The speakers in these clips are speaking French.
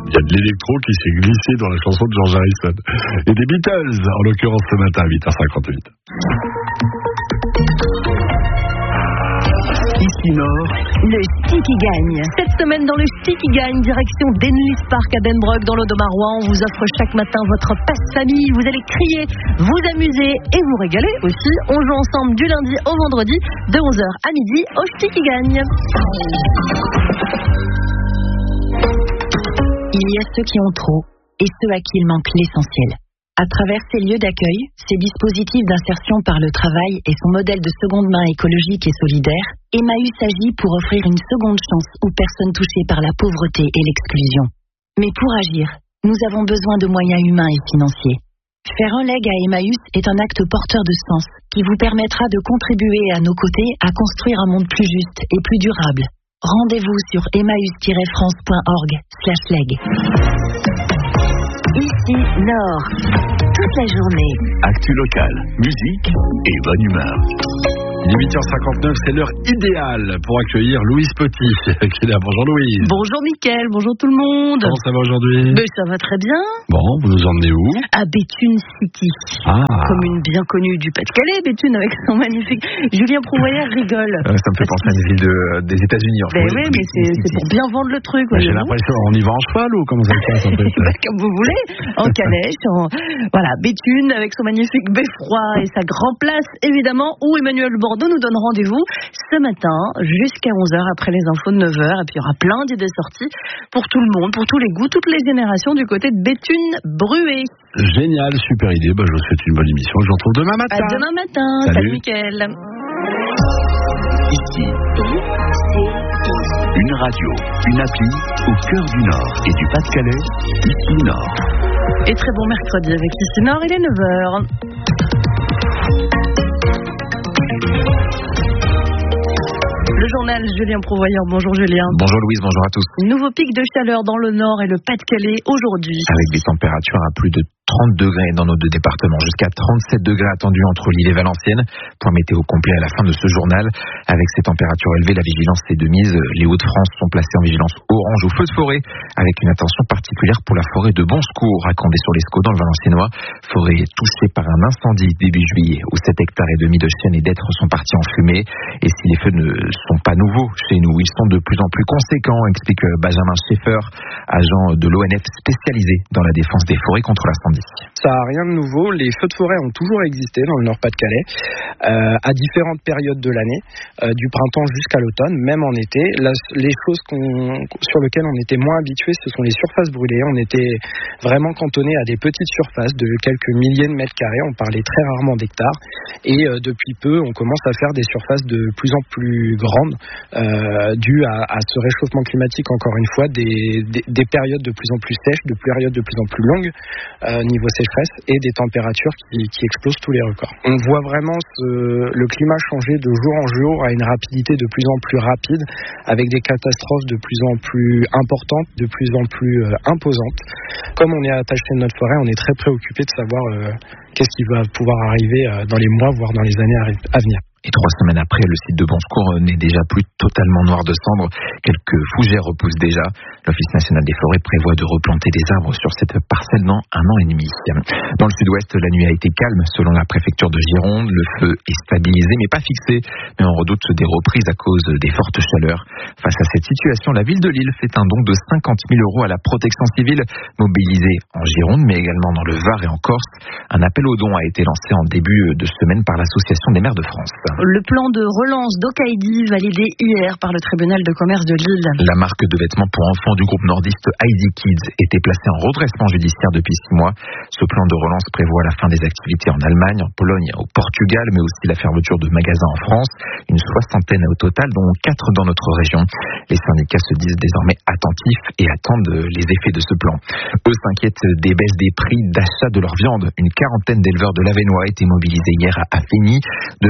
Il y a de l'électro qui s'est glissé dans la chanson de George Harrison. Et des Beatles, en l'occurrence ce matin à 8h58. Ici Nord, le ski qui gagne. Cette semaine dans le ski qui gagne, direction Denlis Park à Denbrock dans l'Audomarois. On vous offre chaque matin votre passe-famille. Vous allez crier, vous amuser et vous régaler aussi. On joue ensemble du lundi au vendredi de 11h à midi au ski qui gagne. Il y a ceux qui ont trop et ceux à qui il manque l'essentiel. À travers ces lieux d'accueil, ces dispositifs d'insertion par le travail et son modèle de seconde main écologique et solidaire, Emmaüs agit pour offrir une seconde chance aux personnes touchées par la pauvreté et l'exclusion. Mais pour agir, nous avons besoin de moyens humains et financiers. Faire un leg à Emmaüs est un acte porteur de sens qui vous permettra de contribuer à nos côtés à construire un monde plus juste et plus durable. Rendez-vous sur emmaüs-france.org/leg. Ici Nord, toute la journée. actu locale, musique et bonne humeur. Il est 8h59, c'est l'heure idéale pour accueillir Louise Petit qui est là. Bonjour Louise. Bonjour Mickaël, bonjour tout le monde. Comment ça va aujourd'hui? Ça va très bien. Bon, vous nous emmenez où? À Béthune City. Commune bien connue du Pas-de-Calais, Béthune avec son magnifique... Julien Prouvoyère rigole. Ça me fait penser à une ville des États-Unis. Oui, mais c'est pour bien vendre le truc. J'ai l'impression, on y va en cheval ou comment ça se passe en fait? Comme vous voulez, en calèche. Voilà, Béthune avec son magnifique beffroi et sa grande place, évidemment, où Emmanuel Bordeaux nous donne rendez-vous ce matin jusqu'à 11h après les infos de 9h. Et puis il y aura plein d'idées sorties pour tout le monde, pour tous les goûts, toutes les générations du côté de Béthune-Bruay. Génial, super idée. Je vous souhaite une bonne émission. Je vous retrouve demain matin. À demain matin. Salut Mickaël. Ici, une radio, une appli au cœur du Nord et du Pas-de-Calais. Ici Nord. Et très bon mercredi avec Ici Nord, il est 9h. Le journal Julien Prouvoyeur. Bonjour Julien. Bonjour Louise, bonjour à tous. Nouveau pic de chaleur dans le Nord et le Pas-de-Calais aujourd'hui. Avec des températures à plus de 30 degrés dans nos deux départements, jusqu'à 37 degrés attendus entre Lille et Valenciennes. Point météo complet à la fin de ce journal. Avec ces températures élevées, la vigilance est de mise. Les Hauts-de-France sont placés en vigilance orange au feu de forêt, avec une attention particulière pour la forêt de Bonsecours, à Condé-sur-l'Escaut dans le Valenciennois. Forêt touchée par un incendie début juillet, où 7 hectares et demi de chênes et d'hêtres sont partis en fumée. Et si les feux ne sont pas nouveaux chez nous, ils sont de plus en plus conséquents, explique Benjamin Schaeffer, agent de l'ONF spécialisé dans la défense des forêts contre l'incendie. Ça n'a rien de nouveau, les feux de forêt ont toujours existé dans le Nord-Pas-de-Calais, à différentes périodes de l'année, du printemps jusqu'à l'automne, même en été. Les choses sur lesquelles on était moins habitué, ce sont les surfaces brûlées. On était vraiment cantonné à des petites surfaces de quelques milliers de mètres carrés, on parlait très rarement d'hectares, et depuis peu, on commence à faire des surfaces de plus en plus grandes, dues à ce réchauffement climatique, encore une fois, des périodes de plus en plus sèches, de périodes de plus en plus longues, niveau sécheresse, et des températures qui explosent tous les records. On voit vraiment le climat changer de jour en jour à une rapidité de plus en plus rapide, avec des catastrophes de plus en plus importantes, de plus en plus imposantes. Comme on est attaché de notre forêt, on est très préoccupé de savoir qu'est-ce qui va pouvoir arriver dans les mois, voire dans les années à venir. Et 3 semaines après, le site de Bonsecours n'est déjà plus totalement noir de cendres. Quelques fougères repoussent déjà. L'Office national des forêts prévoit de replanter des arbres sur cette parcelle dans 1 an et demi. Dans le sud-ouest, la nuit a été calme selon la préfecture de Gironde. Le feu est stabilisé mais pas fixé. Mais on redoute des reprises à cause des fortes chaleurs. Face à cette situation, la ville de Lille fait un don de 50 000 € à la protection civile mobilisée en Gironde mais également dans le Var et en Corse. Un appel aux dons a été lancé en début de semaine par l'Association des maires de France. Le plan de relance d'Okaidi validé hier par le tribunal de commerce de Lille. La marque de vêtements pour enfants du groupe nordiste Heidi Kids était placée en redressement judiciaire depuis 6 mois. Ce plan de relance prévoit la fin des activités en Allemagne, en Pologne, au Portugal, mais aussi la fermeture de magasins en France. Une 60aine au total, dont 4 dans notre région. Les syndicats se disent désormais attentifs et attendent les effets de ce plan. Eux s'inquiètent des baisses des prix d'achat de leur viande. Une 40aine d'éleveurs de l'Avesnois a été mobilisée hier à Fény devant l'usine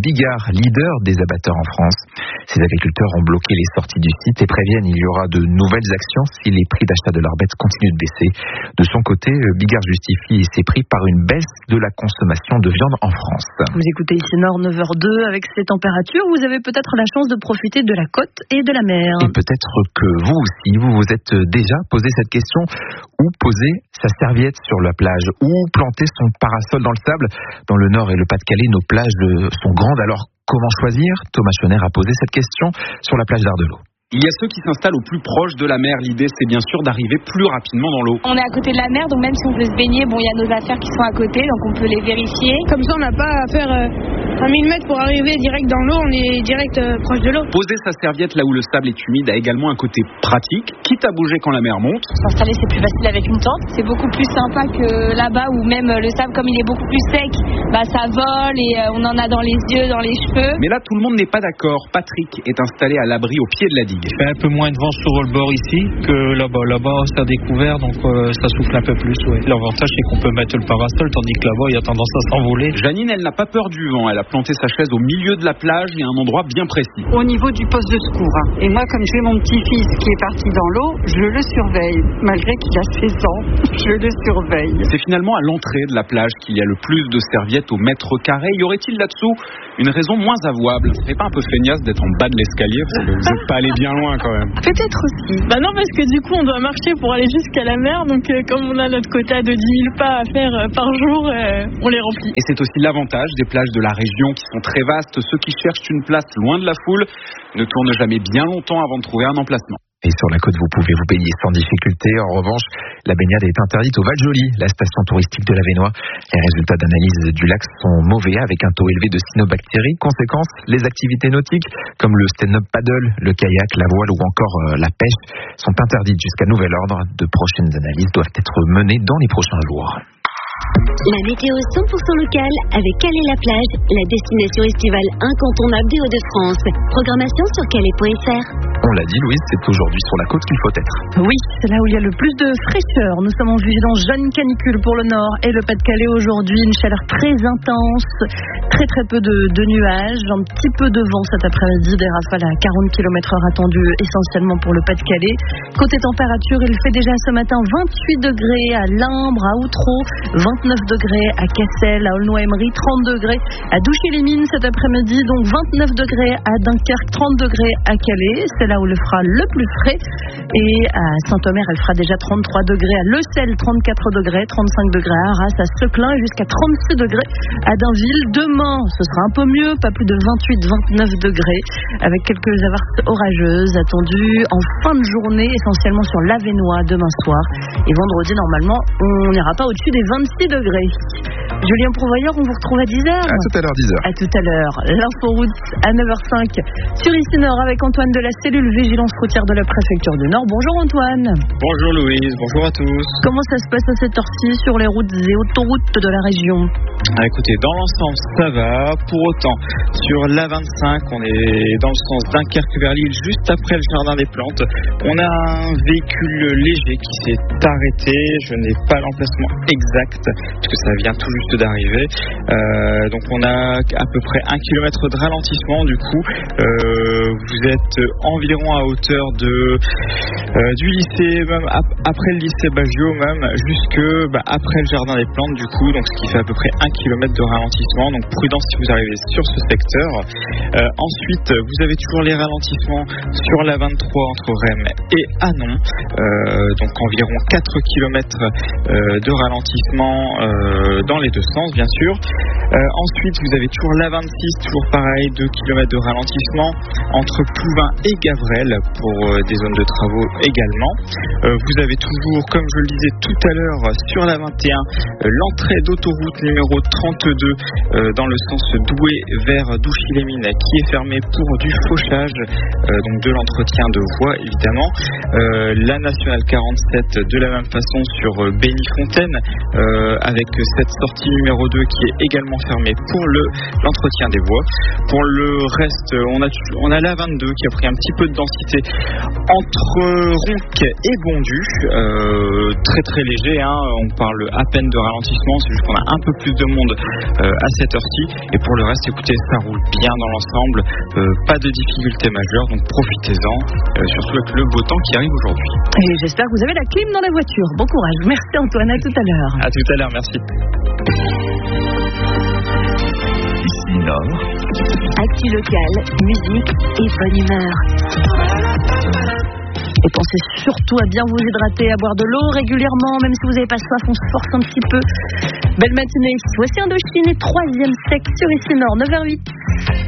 Bigard, leader des abatteurs en France. Ces agriculteurs ont bloqué les sorties du site et préviennent qu'il y aura de nouvelles actions si les prix d'achat de leurs bêtes continuent de baisser. De son côté, Bigard justifie ces prix par une baisse de la consommation de viande en France. Vous écoutez ici Nord 9h02 avec ces températures. Vous avez peut-être la chance de profiter de la côte et de la mer. Et peut-être que vous aussi, vous vous êtes déjà posé cette question. Où poser sa serviette sur la plage? Où planter son parasol dans le sable? Dans le Nord et le Pas-de-Calais, nos plages sont grandes. Alors, comment choisir? Thomas Schoner a posé cette question sur la plage d'Ardelot. Il y a ceux qui s'installent au plus proche de la mer. L'idée, c'est bien sûr d'arriver plus rapidement dans l'eau. On est à côté de la mer, donc même si on veut se baigner, il y a nos affaires qui sont à côté, donc on peut les vérifier. Comme ça, on n'a pas à faire 1000 mètres pour arriver direct dans l'eau, on est direct proche de l'eau. Poser sa serviette là où le sable est humide a également un côté pratique, quitte à bouger quand la mer monte. S'installer, c'est plus facile avec une tente. C'est beaucoup plus sympa que là-bas où même le sable, comme il est beaucoup plus sec, ça vole et on en a dans les yeux, dans les cheveux. Mais là, tout le monde n'est pas d'accord. Patrick est installé à l'abri au pied de la digue. Il fait un peu moins de vent sur le bord ici que là-bas. Là-bas, c'est découvert, donc ça souffle un peu plus. Ouais. L'avantage, c'est qu'on peut mettre le parasol, tandis que là-bas, il y a tendance à s'envoler. Janine, elle n'a pas peur du vent. Elle a planté sa chaise au milieu de la plage et à un endroit bien précis. Au niveau du poste de secours. Et moi, comme j'ai mon petit-fils qui est parti dans l'eau, je le surveille. Malgré qu'il a 16 ans, je le surveille. C'est finalement à l'entrée de la plage qu'il y a le plus de serviettes au mètre carré. Y aurait-il là-dessous une raison moins avouable? C'est pas un peu feignasse d'être en bas de l'escalier? Parce que vous n'êtes pas allé bien loin quand même. Peut-être aussi. Non, parce que du coup, on doit marcher pour aller jusqu'à la mer. Donc, comme on a notre quota de 10 000 pas à faire par jour, on les remplit. Et c'est aussi l'avantage des plages de la région qui sont très vastes. Ceux qui cherchent une place loin de la foule ne tournent jamais bien longtemps avant de trouver un emplacement. Et sur la côte, vous pouvez vous baigner sans difficulté. En revanche, la baignade est interdite au Val-Joli, la station touristique de l'Avesnois. Les résultats d'analyse du lac sont mauvais, avec un taux élevé de cyanobactéries. Conséquence, les activités nautiques, comme le stand-up paddle, le kayak, la voile ou encore la pêche, sont interdites jusqu'à nouvel ordre. De prochaines analyses doivent être menées dans les prochains jours. La météo 100% locale avec Calais-la-Plage, la destination estivale incontournable des Hauts-de-France. Programmation sur calais.fr. On l'a dit, Louise, c'est aujourd'hui sur la côte qu'il faut être. Oui, c'est là où il y a le plus de fraîcheur. Nous sommes en vigilance jaune canicule pour le Nord et le Pas-de-Calais aujourd'hui. Une chaleur très intense, très peu de nuages, un petit peu de vent cet après-midi, des rafales à 40 km/h attendues essentiellement pour le Pas-de-Calais. Côté température, il fait déjà ce matin 28 degrés à Limbre, à Outreau, 29 degrés à Cassel, à Aulnoy-Emery, 30 degrés à Douchy-les-Mines cet après-midi, donc 29 degrés à Dunkerque, 30 degrés à Calais, c'est là où le fera le plus frais, et à Saint-Omer, elle fera déjà 33 degrés, à Le Sel, 34 degrés, 35 degrés à Arras, à Seclin, et jusqu'à 36 degrés à Dainville. Demain, ce sera un peu mieux, pas plus de 28-29 degrés, avec quelques averses orageuses attendues en fin de journée, essentiellement sur l'Avesnois demain soir, et vendredi, normalement, on n'ira pas au-dessus des 26 degrés. Julien Pourvoyeur, on vous retrouve à 10h. À tout à l'heure, 10h. À tout à l'heure. L'inforoute à 9h05 sur ici Nord avec Antoine de la cellule vigilance routière de la préfecture du Nord. Bonjour Antoine. Bonjour Louise, bonjour à tous. Comment ça se passe à cette heure-ci sur les routes et autoroutes de la région? Écoutez, dans l'ensemble, ça va. Pour autant, sur l'A25, on est dans le sens Dunkerque vers Lille, juste après le jardin des plantes. On a un véhicule léger qui s'est arrêté. Je n'ai pas l'emplacement exact, parce que ça vient tout juste d'arriver. Donc on a à peu près 1 km de ralentissement. Du coup, vous êtes environ à hauteur du lycée, même après le lycée Baggio, même jusque après le jardin des plantes. Du coup, donc ce qui fait à peu près 1 km de ralentissement. Donc prudence si vous arrivez sur ce secteur. Ensuite, vous avez toujours les ralentissements sur la 23 entre Rheims et Hanon. Donc environ 4 km de ralentissement dans les deux sens, bien sûr. Ensuite, vous avez toujours la 26, toujours pareil, 2 km de ralentissement entre Plouvin et Gavrel pour des zones de travaux également. Vous avez toujours, comme je le disais tout à l'heure, sur la 21, l'entrée d'autoroute numéro 32 dans le sens Douai vers Douchy-les-Mines qui est fermée pour du fauchage, donc de l'entretien de voies évidemment. La nationale 47 de la même façon sur Bénifontaine avec cette sortie partie numéro 2 qui est également fermée pour l'entretien des voies. Pour le reste, on a la 22 qui a pris un petit peu de densité entre Ronc et Bondu. Très très léger, hein. On parle à peine de ralentissement, c'est juste qu'on a un peu plus de monde à cette heure-ci. Et pour le reste, écoutez, ça roule bien dans l'ensemble, pas de difficultés majeures, donc profitez-en, surtout avec le beau temps qui arrive aujourd'hui. Et j'espère que vous avez la clim dans la voiture. Bon courage. Merci Antoine, à tout à l'heure. À tout à l'heure, merci. Ici Nord. Actu locale, musique et bonne humeur. Et pensez surtout à bien vous hydrater, à boire de l'eau régulièrement, même si vous n'avez pas soif, on se force un petit peu. Belle matinée, voici Indochine et 3e sec sur Ici Nord, 9h08.